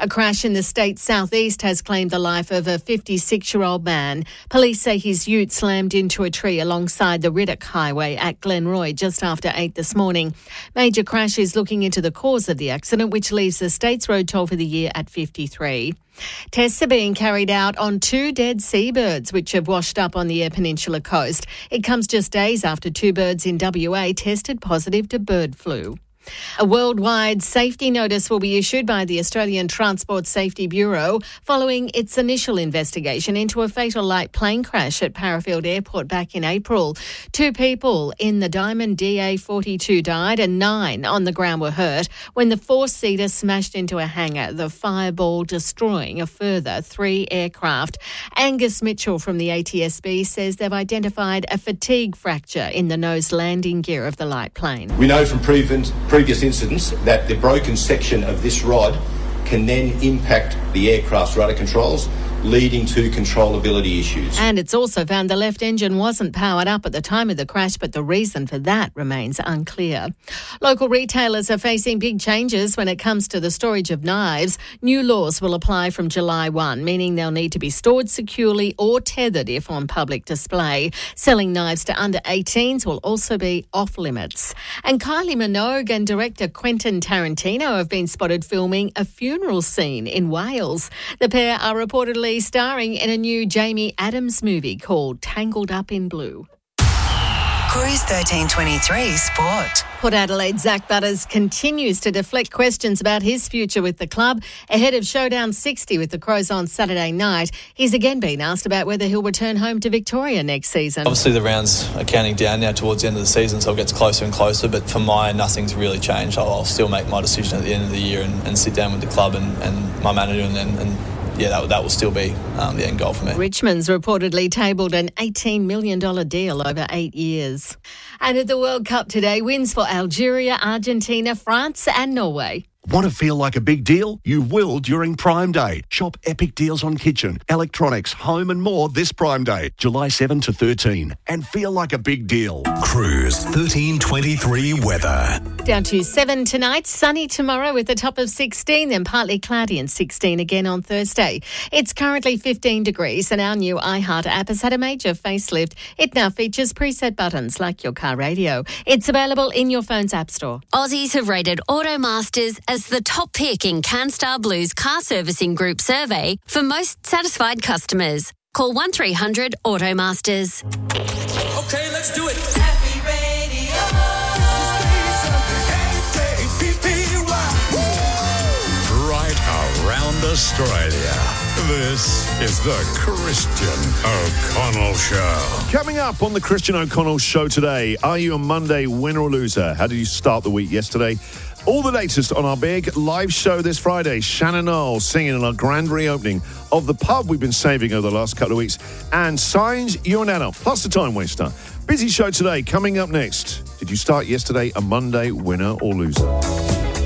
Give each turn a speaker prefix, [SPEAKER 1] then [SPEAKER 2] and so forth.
[SPEAKER 1] A crash in the state's southeast has claimed the life of a 56-year-old man. Police say his ute slammed into a tree alongside the Riddoch Highway at Glenroy just after 8 this morning. Major Crash is looking into the cause of the accident, which leaves the state's road toll for the year at 53. Tests are being carried out on 2 dead seabirds which have washed up on the Eyre Peninsula coast. It comes just days after 2 birds in WA tested positive to bird flu. A worldwide safety notice will be issued by the Australian Transport Safety Bureau following its initial investigation into a fatal light plane crash at Parafield Airport back in April. 2 people in the Diamond DA-42 died and 9 on the ground were hurt when the 4-seater smashed into a hangar, the fireball destroying a further 3 aircraft. Angus Mitchell from the ATSB says they've identified a fatigue fracture in the nose landing gear of the light plane.
[SPEAKER 2] We know from previous incidents that the broken section of this rod can then impact the aircraft's rudder controls, leading to controllability issues.
[SPEAKER 1] And it's also found the left engine wasn't powered up at the time of the crash, but the reason for that remains unclear. Local retailers are facing big changes when it comes to the storage of knives. New laws will apply from July 1, meaning they'll need to be stored securely or tethered if on public display. Selling knives to under 18s will also be off limits. And Kylie Minogue and director Quentin Tarantino have been spotted filming a funeral scene in Wales. The pair are reportedly starring in a new Jamie Adams movie called Tangled Up in Blue.
[SPEAKER 3] Cruise 1323 Sport.
[SPEAKER 1] Port Adelaide's Zach Butters continues to deflect questions about his future with the club. Ahead of Showdown 60 with the Crows on Saturday night, he's again been asked about whether he'll return home to Victoria next season.
[SPEAKER 4] Obviously the rounds are counting down now towards the end of the season, so it gets closer and closer, but for mine, nothing's really changed. I'll still make my decision at the end of the year and sit down with the club and my manager and that will still be the end goal for me.
[SPEAKER 1] Richmond's reportedly tabled an $18 million deal over 8 years. And at the World Cup today, wins for Algeria, Argentina, France and Norway.
[SPEAKER 5] Want to feel like a big deal? You will during Prime Day. Shop epic deals on kitchen, electronics, home and more this Prime Day, July 7 to 13. And feel like a big deal.
[SPEAKER 6] Cruise 1323 weather.
[SPEAKER 1] Down to 7 tonight, sunny tomorrow with a top of 16, then partly cloudy and 16 again on Thursday. It's currently 15 degrees and our new iHeart app has had a major facelift. It now features preset buttons like your car radio. It's available in your phone's app store.
[SPEAKER 7] Aussies have rated Automasters as the top pick in CanStar Blue's car servicing group survey for most satisfied customers. Call 1300 Automasters.
[SPEAKER 8] Okay, let's do it.
[SPEAKER 9] Happy Radio.
[SPEAKER 6] Right around Australia. This is the Christian O'Connell Show.
[SPEAKER 5] Coming up on the Christian O'Connell Show today, are you a Monday winner or loser? How did you start the week yesterday? All the latest on our big live show this Friday. Shannon Knowles singing in our grand reopening of the pub we've been saving over the last couple of weeks. And Signs Urinano, plus the time waster. Busy show today. Coming up next. Did you start yesterday a Monday winner or loser?